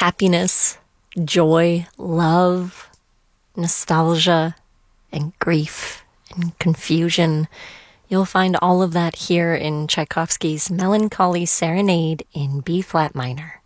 happiness, joy, love, nostalgia, and grief and confusion. You'll find all of that here in Tchaikovsky's Melancholy Serenade in B-flat minor.